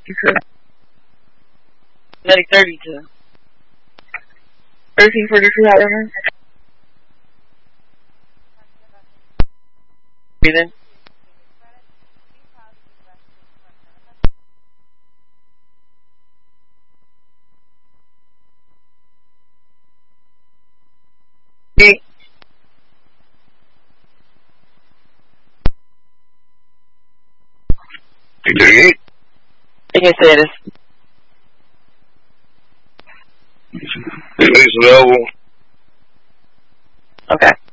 Medic 32. 1342 out there. Breathing. Hey. Hey, I can say this. It's available. Okay.